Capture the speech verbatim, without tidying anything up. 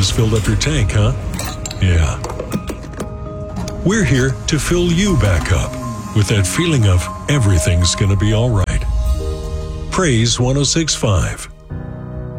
has filled up your tank, huh? Yeah. We're here to fill you back up with that feeling of everything's gonna be all right. Praise one oh six point five.